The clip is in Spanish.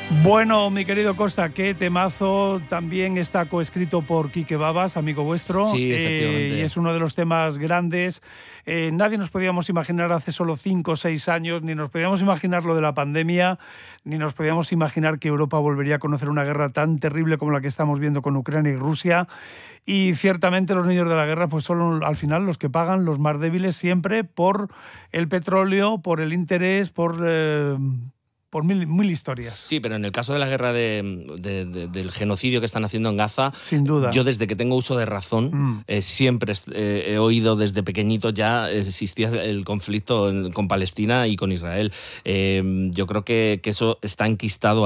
Bueno, mi querido Costa, qué temazo. También está coescrito por Quique Babas, amigo vuestro. Sí, efectivamente. Y es uno de los temas grandes. Nadie nos podíamos imaginar hace solo 5 o 6 años, ni nos podíamos imaginar lo de la pandemia, ni nos podíamos imaginar que Europa volvería a conocer una guerra tan terrible como la que estamos viendo con Ucrania y Rusia. Y ciertamente los niños de la guerra pues son al final los que pagan, los más débiles siempre, por el petróleo, por el interés, por mil historias. Sí, pero en el caso de la guerra del genocidio que están haciendo en Gaza, sin duda, yo desde que tengo uso de razón, siempre he oído desde pequeñito ya existía el conflicto con Palestina y con Israel. Yo creo que eso está enquistado